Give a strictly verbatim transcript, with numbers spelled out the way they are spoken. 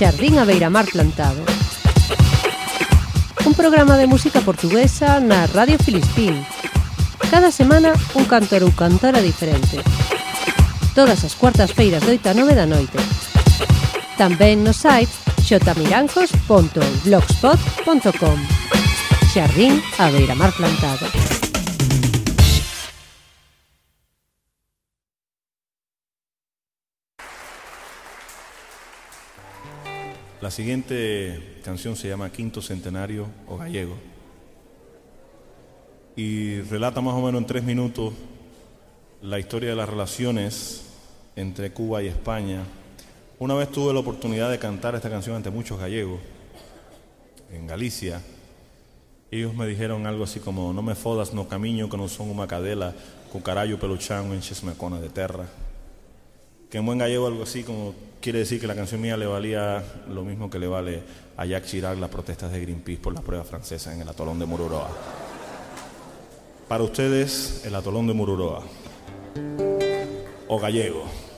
Xardín a Beiramar Plantado. Un programa de música portuguesa na Radio Filispín. Cada semana un cantor ou cantora diferente. Todas as cuartas-feiras de oito a nove da noite. Tamén no site xotamiranjos punto blogspot punto com. Xardín a Beiramar Plantado. La siguiente canción se llama Quinto Centenario o Gallego y relata más o menos en tres minutos la historia de las relaciones entre Cuba y España. Una vez tuve la oportunidad de cantar esta canción ante muchos gallegos en Galicia. Ellos me dijeron algo así como: no me fodas no camiño que no son unha cadela con carallo peluchán en chesmecona de terra. Que en buen gallego algo así como quiere decir que la canción mía le valía lo mismo que le vale a Jacques Chirac las protestas de Greenpeace por las pruebas francesas en el atolón de Mururoa. Para ustedes, el atolón de Mururoa o gallego.